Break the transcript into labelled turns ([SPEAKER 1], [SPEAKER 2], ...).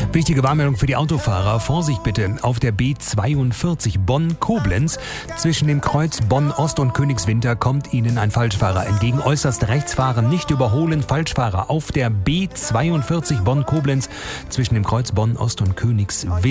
[SPEAKER 1] Wichtige Warnmeldung für die Autofahrer. Vorsicht bitte auf der B42 Bonn-Koblenz. Zwischen dem Kreuz Bonn-Ost und Königswinter kommt Ihnen ein Falschfahrer entgegen. Äußerst rechts fahren, nicht überholen. Falschfahrer auf der B42 Bonn-Koblenz zwischen dem Kreuz Bonn-Ost und Königswinter.